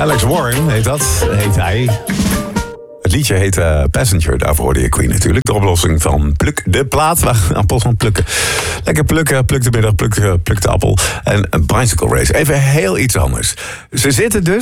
Alex Warren heet hij. Het liedje heet Passenger, daarvoor hoorde je Queen natuurlijk. De oplossing van Pluk de plaat. Appels van plukken. Lekker plukken, pluk de middag, pluk de appel. En een bicycle race. Even heel iets anders. Ze zitten dus